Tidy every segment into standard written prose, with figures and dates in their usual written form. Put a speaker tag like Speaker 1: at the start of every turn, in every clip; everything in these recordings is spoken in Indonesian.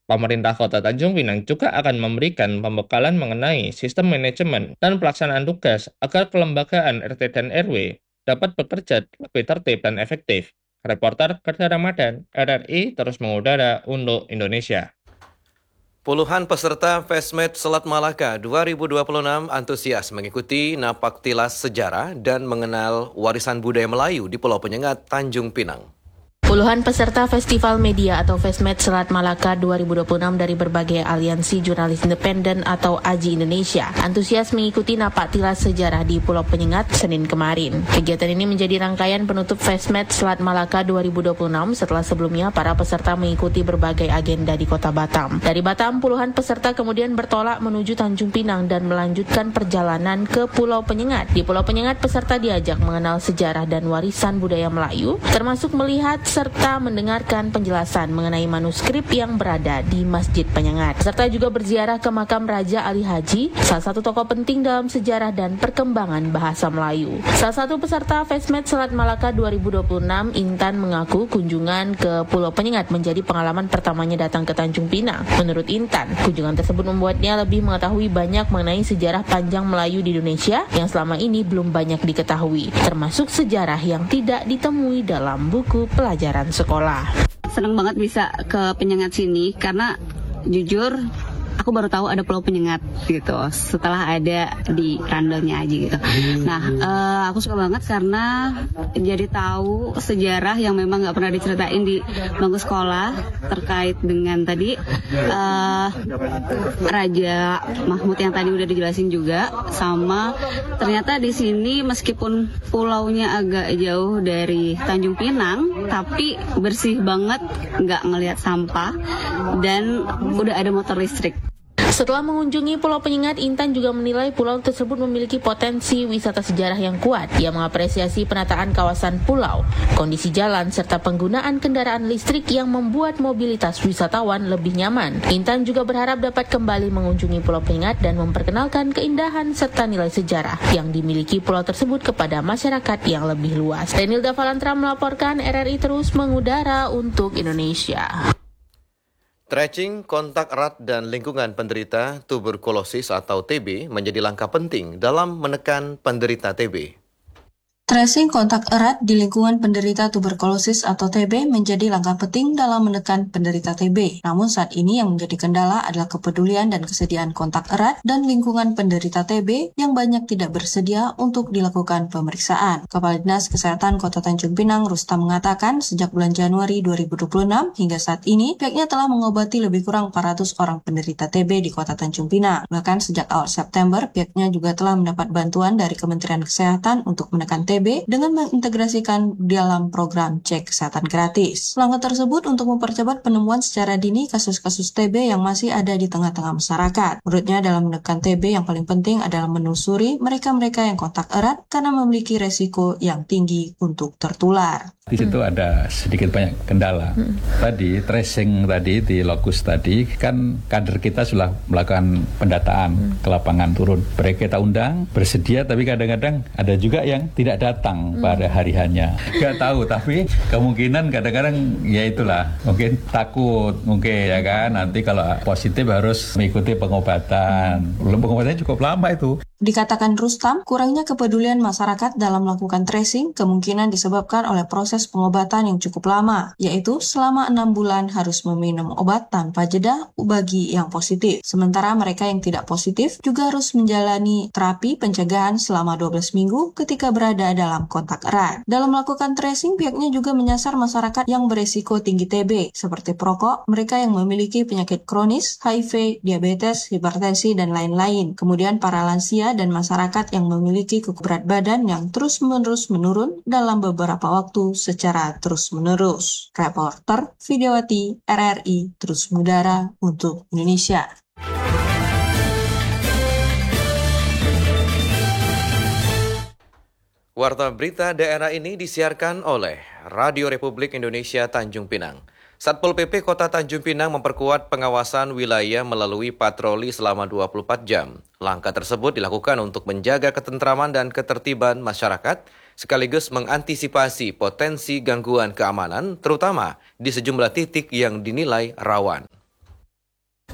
Speaker 1: Pemerintah Kota Tanjung Pinang juga akan memberikan pembekalan mengenai sistem manajemen dan pelaksanaan tugas agar kelembagaan RT dan RW dapat bekerja lebih tertib dan efektif. Reporter Kerja Ramadan, RRI terus mengudara untuk Indonesia.
Speaker 2: Puluhan peserta FESMED Selat Malaka 2026 antusias mengikuti napak tilas sejarah dan mengenal warisan budaya Melayu di Pulau Penyengat, Tanjung Pinang.
Speaker 3: Puluhan peserta Festival Media atau FESMED Selat Malaka 2026 dari berbagai aliansi jurnalis independen atau AJI Indonesia antusias mengikuti napak tilas sejarah di Pulau Penyengat Senin kemarin. Kegiatan ini menjadi rangkaian penutup FESMED Selat Malaka 2026 setelah sebelumnya para peserta mengikuti berbagai agenda di Kota Batam. Dari Batam, puluhan peserta kemudian bertolak menuju Tanjung Pinang dan melanjutkan perjalanan ke Pulau Penyengat. Di Pulau Penyengat, peserta diajak mengenal sejarah dan warisan budaya Melayu, termasuk melihat serta mendengarkan penjelasan mengenai manuskrip yang berada di Masjid Penyengat. Serta juga berziarah ke makam Raja Ali Haji, salah satu tokoh penting dalam sejarah dan perkembangan bahasa Melayu. Salah satu peserta FESMED Selat Malaka 2026, Intan, mengaku kunjungan ke Pulau Penyengat menjadi pengalaman pertamanya datang ke Tanjung Pinang. Menurut Intan, kunjungan tersebut membuatnya lebih mengetahui banyak mengenai sejarah panjang Melayu di Indonesia yang selama ini belum banyak diketahui, termasuk sejarah yang tidak ditemui dalam buku pelajaran sekolah.
Speaker 4: Senang banget bisa ke Penyengat sini karena jujur aku baru tahu ada Pulau Penyengat gitu setelah ada di randalnya aja gitu. Nah, aku suka banget karena jadi tahu sejarah yang memang nggak pernah diceritain di bangku sekolah terkait dengan tadi Raja Mahmud yang tadi udah dijelasin juga, sama ternyata di sini meskipun pulaunya agak jauh dari Tanjung Pinang tapi bersih banget, nggak ngelihat sampah dan udah ada motor listrik.
Speaker 3: Setelah mengunjungi Pulau Penyengat, Intan juga menilai pulau tersebut memiliki potensi wisata sejarah yang kuat. Ia mengapresiasi penataan kawasan pulau, kondisi jalan, serta penggunaan kendaraan listrik yang membuat mobilitas wisatawan lebih nyaman. Intan juga berharap dapat kembali mengunjungi Pulau Penyengat dan memperkenalkan keindahan serta nilai sejarah yang dimiliki pulau tersebut kepada masyarakat yang lebih luas. Renilda Valantra melaporkan, RRI terus mengudara untuk Indonesia.
Speaker 2: Tracing kontak erat dan lingkungan penderita tuberkulosis atau TB menjadi langkah penting dalam menekan penderita TB.
Speaker 5: Tracing kontak erat di lingkungan penderita tuberkulosis atau TB menjadi langkah penting dalam menekan penderita TB. Namun saat ini yang menjadi kendala adalah kepedulian dan kesediaan kontak erat dan lingkungan penderita TB yang banyak tidak bersedia untuk dilakukan pemeriksaan. Kepala Dinas Kesehatan Kota Tanjung Pinang, Rustam, mengatakan sejak bulan Januari 2026 hingga saat ini pihaknya telah mengobati lebih kurang 400 orang penderita TB di Kota Tanjung Pinang. Bahkan sejak awal September pihaknya juga telah mendapat bantuan dari Kementerian Kesehatan untuk menekan TB dengan mengintegrasikan dalam program cek kesehatan gratis. Langkah tersebut untuk mempercepat penemuan secara dini kasus-kasus TB yang masih ada di tengah-tengah masyarakat. Menurutnya dalam menekan TB yang paling penting adalah menelusuri mereka-mereka yang kontak erat karena memiliki resiko yang tinggi untuk tertular.
Speaker 6: Di situ ada sedikit banyak kendala. Tadi tracing tadi di lokus tadi kan kader kita sudah melakukan pendataan ke lapangan turun. Mereka kita undang bersedia tapi kadang-kadang ada juga yang tidak datang pada hari hanya. Gak tahu tapi kemungkinan kadang-kadang ya itulah mungkin takut mungkin ya kan nanti kalau positif harus mengikuti pengobatan. Belum pengobatannya cukup lama itu.
Speaker 5: Dikatakan Rustam, kurangnya kepedulian masyarakat dalam melakukan tracing kemungkinan disebabkan oleh proses pengobatan yang cukup lama, yaitu selama 6 bulan harus meminum obat tanpa jeda bagi yang positif. Sementara mereka yang tidak positif juga harus menjalani terapi pencegahan selama 12 minggu ketika berada dalam kontak erat. Dalam melakukan tracing, pihaknya juga menyasar masyarakat yang beresiko tinggi TB, seperti perokok, mereka yang memiliki penyakit kronis, HIV, diabetes, hipertensi, dan lain-lain. Kemudian para lansia dan masyarakat yang memiliki berat badan yang terus-menerus menurun dalam beberapa waktu secara terus-menerus. Reporter Videowati, RRI, terus mengudara untuk Indonesia.
Speaker 2: Warta berita daerah ini disiarkan oleh Radio Republik Indonesia Tanjung Pinang. Satpol PP Kota Tanjung Pinang memperkuat pengawasan wilayah melalui patroli selama 24 jam. Langkah tersebut dilakukan untuk menjaga ketentraman dan ketertiban masyarakat, sekaligus mengantisipasi potensi gangguan keamanan, terutama di sejumlah titik yang dinilai rawan.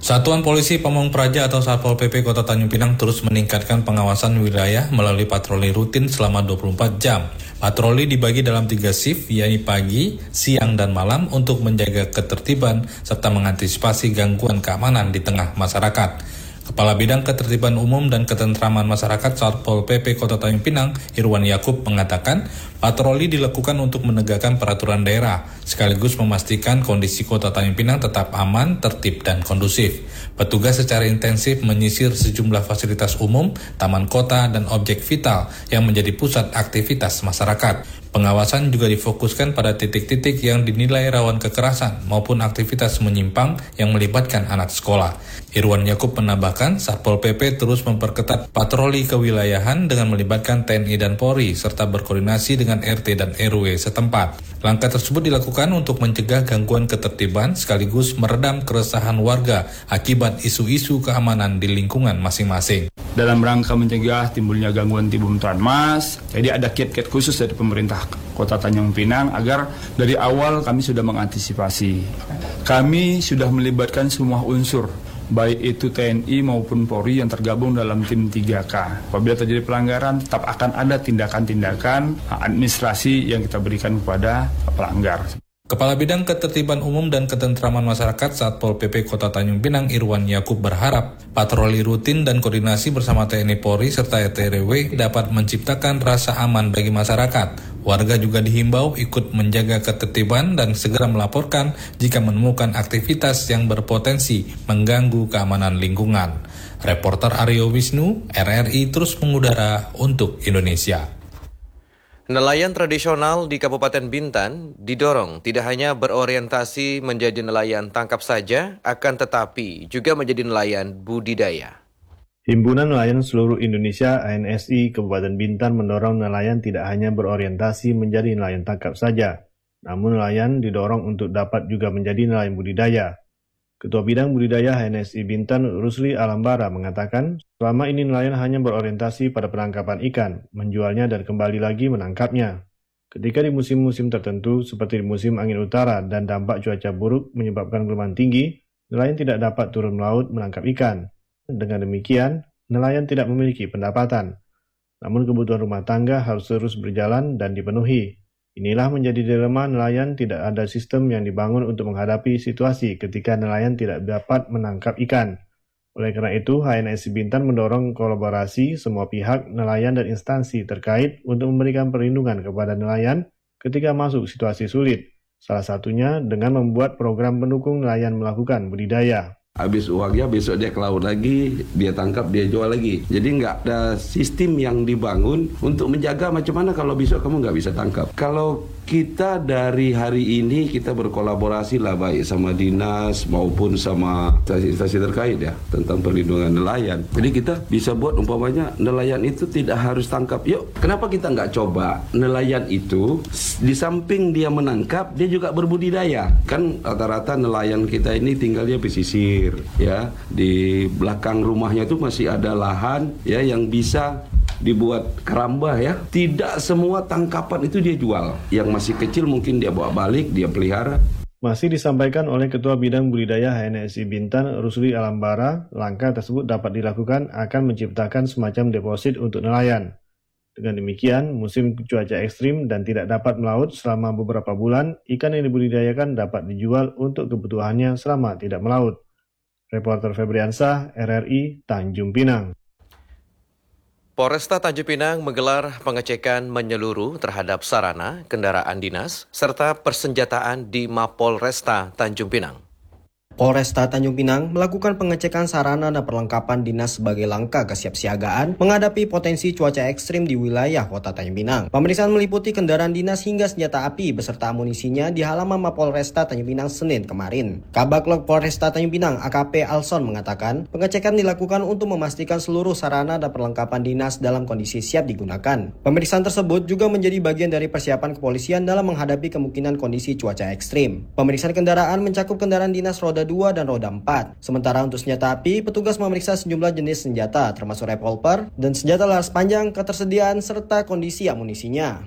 Speaker 7: Satuan Polisi Pamong Praja atau Satpol PP Kota Tanjung Pinang terus meningkatkan pengawasan wilayah melalui patroli rutin selama 24 jam. Patroli dibagi dalam 3 shift, yakni pagi, siang, dan malam untuk menjaga ketertiban serta mengantisipasi gangguan keamanan di tengah masyarakat. Kepala Bidang Ketertiban Umum dan Ketentraman Masyarakat Satpol PP Kota Tanjung Pinang, Irwan Yakub, mengatakan patroli dilakukan untuk menegakkan peraturan daerah, sekaligus memastikan kondisi Kota Tanjung Pinang tetap aman, tertib, dan kondusif. Petugas secara intensif menyisir sejumlah fasilitas umum, taman kota, dan objek vital yang menjadi pusat aktivitas masyarakat. Pengawasan juga difokuskan pada titik-titik yang dinilai rawan kekerasan maupun aktivitas menyimpang yang melibatkan anak sekolah. Irwan Yakub menambahkan, Satpol PP terus memperketat patroli kewilayahan dengan melibatkan TNI dan Polri serta berkoordinasi dengan RT dan RW setempat. Langkah tersebut dilakukan untuk mencegah gangguan ketertiban sekaligus meredam keresahan warga akibat isu-isu keamanan di lingkungan masing-masing.
Speaker 8: Dalam rangka mencegah timbulnya gangguan timbul mas, jadi ada kiat-kiat khusus dari pemerintah Kota Tanjung Pinang agar dari awal kami sudah mengantisipasi. Kami sudah melibatkan semua unsur, baik itu TNI maupun Polri yang tergabung dalam tim 3K. Apabila terjadi pelanggaran, tetap akan ada tindakan-tindakan administrasi yang kita berikan kepada pelanggar.
Speaker 7: Kepala Bidang Ketertiban Umum dan Ketentraman Masyarakat Satpol PP Kota Tanjung Pinang, Irwan Yakub, berharap patroli rutin dan koordinasi bersama TNI Polri serta RT/RW dapat menciptakan rasa aman bagi masyarakat. Warga juga dihimbau ikut menjaga ketertiban dan segera melaporkan jika menemukan aktivitas yang berpotensi mengganggu keamanan lingkungan. Reporter Aryo Wisnu, RRI terus mengudara untuk Indonesia.
Speaker 2: Nelayan tradisional di Kabupaten Bintan didorong tidak hanya berorientasi menjadi nelayan tangkap saja, akan tetapi juga menjadi nelayan budidaya.
Speaker 9: Himpunan Nelayan Seluruh Indonesia (HNSI) Kabupaten Bintan mendorong nelayan tidak hanya berorientasi menjadi nelayan tangkap saja, namun nelayan didorong untuk dapat juga menjadi nelayan budidaya. Ketua Bidang Budidaya HNSI Bintan, Rusli Alambara, mengatakan selama ini nelayan hanya berorientasi pada penangkapan ikan, menjualnya dan kembali lagi menangkapnya. Ketika di musim-musim tertentu seperti di musim angin utara dan dampak cuaca buruk menyebabkan gelombang tinggi, nelayan tidak dapat turun melaut menangkap ikan. Dengan demikian, nelayan tidak memiliki pendapatan. Namun kebutuhan rumah tangga harus terus berjalan dan dipenuhi. Inilah menjadi dilema nelayan, tidak ada sistem yang dibangun untuk menghadapi situasi ketika nelayan tidak dapat menangkap ikan. Oleh karena itu, HNSI Bintan mendorong kolaborasi semua pihak, nelayan dan instansi terkait untuk memberikan perlindungan kepada nelayan ketika masuk situasi sulit. Salah satunya dengan membuat program pendukung nelayan melakukan budidaya.
Speaker 10: Habis uangnya besok dia ke laut lagi, dia tangkap, dia jual lagi. Jadi nggak ada sistem yang dibangun untuk menjaga macam mana kalau besok kamu nggak bisa tangkap. Kalau kita dari hari ini kita berkolaborasi lah baik sama dinas maupun sama instansi terkait ya tentang perlindungan nelayan. Jadi kita bisa buat umpamanya nelayan itu tidak harus tangkap. Yuk, kenapa kita nggak coba nelayan itu di samping dia menangkap dia juga berbudidaya. Kan rata-rata nelayan kita ini tinggalnya pesisir ya, di belakang rumahnya itu masih ada lahan ya yang bisa dibuat kerambah ya. Tidak semua tangkapan itu dia jual. Yang masih kecil mungkin dia bawa balik, dia pelihara.
Speaker 9: Masih disampaikan oleh Ketua Bidang Budidaya HNSI Bintan, Rusli Alambara, langkah tersebut dapat dilakukan akan menciptakan semacam deposit untuk nelayan. Dengan demikian, musim cuaca ekstrim dan tidak dapat melaut selama beberapa bulan, ikan yang dibudidayakan dapat dijual untuk kebutuhannya selama tidak melaut. Reporter Febriansah, RRI, Tanjung Pinang.
Speaker 2: Polresta Tanjung Pinang menggelar pengecekan menyeluruh terhadap sarana, kendaraan dinas, serta persenjataan di Mapolresta Tanjung Pinang.
Speaker 11: Polresta Tanjung Pinang melakukan pengecekan sarana dan perlengkapan dinas sebagai langkah kesiapsiagaan menghadapi potensi cuaca ekstrim di wilayah Kota Tanjung Pinang. Pemeriksaan meliputi kendaraan dinas hingga senjata api beserta amunisinya di halaman Mapolresta Tanjung Pinang Senin kemarin. Kabaklok Polresta Tanjung Pinang AKP Alson mengatakan pengecekan dilakukan untuk memastikan seluruh sarana dan perlengkapan dinas dalam kondisi siap digunakan. Pemeriksaan tersebut juga menjadi bagian dari persiapan kepolisian dalam menghadapi kemungkinan kondisi cuaca ekstrim. Pemeriksaan kendaraan mencakup kendaraan dinas roda 2 dan roda 4. Sementara untuk senjata api, petugas memeriksa sejumlah jenis senjata termasuk revolver dan senjata laras panjang, ketersediaan serta kondisi amunisinya.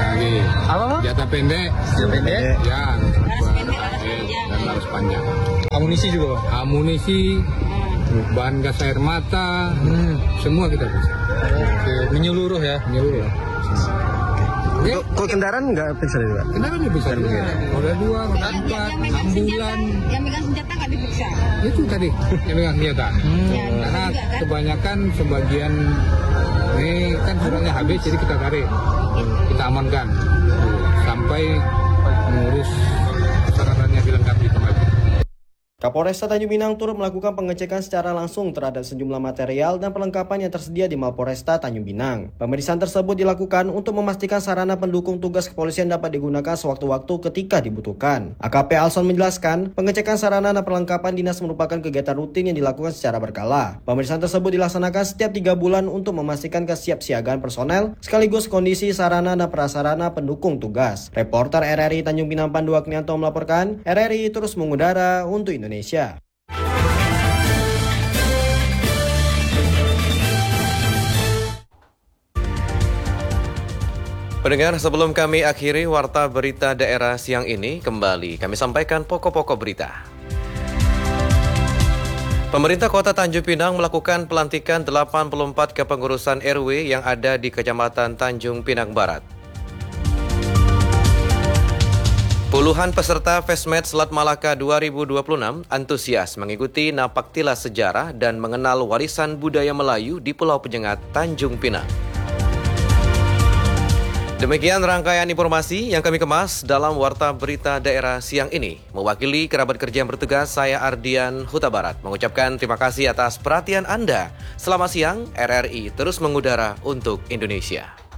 Speaker 12: Apa? Senjata pendek. Ya. Dan laras panjang. Amunisi juga, Bang? Amunisi, bahan gas air mata, semua kita periksa. Oke, menyeluruh ya? Menyeluruh.
Speaker 13: Kok kendaraan nggak periksa juga?
Speaker 12: Kendaraan diperiksa juga. Roda 2, roda 4, ambulan.
Speaker 4: Yang megang senjata nggak diperiksa?
Speaker 12: Itu tadi, yang megang senjata. Karena kebanyakan sebagian ini kan suratnya habis, jadi kita tarik. Kita amankan. Sampai mengurus persyaratannya dilengkapi kembali.
Speaker 11: Kapolresta Tanjung Pinang turut melakukan pengecekan secara langsung terhadap sejumlah material dan perlengkapan yang tersedia di Mapolresta Tanjung Pinang. Pemeriksaan tersebut dilakukan untuk memastikan sarana pendukung tugas kepolisian dapat digunakan sewaktu-waktu ketika dibutuhkan. AKP Alson menjelaskan, pengecekan sarana dan perlengkapan dinas merupakan kegiatan rutin yang dilakukan secara berkala. Pemeriksaan tersebut dilaksanakan setiap 3 bulan untuk memastikan kesiapsiagaan personel, sekaligus kondisi sarana dan prasarana pendukung tugas. Reporter RRI Tanjung Pinang Pandu Agnianto melaporkan, RRI terus mengudara untuk Indonesia.
Speaker 2: Pendengar, sebelum kami akhiri warta berita daerah siang ini, kembali kami sampaikan pokok-pokok berita. Pemerintah Kota Tanjung Pinang melakukan pelantikan 84 kepengurusan RW yang ada di Kecamatan Tanjung Pinang Barat. Puluhan peserta FESMED Selat Malaka 2026 antusias mengikuti napaktilas sejarah dan mengenal warisan budaya Melayu di Pulau Penyengat, Tanjung Pinang. Demikian rangkaian informasi yang kami kemas dalam Warta Berita Daerah siang ini. Mewakili kerabat kerja yang bertugas, saya Ardian Huta Barat mengucapkan terima kasih atas perhatian Anda. Selamat siang, RRI terus mengudara untuk Indonesia.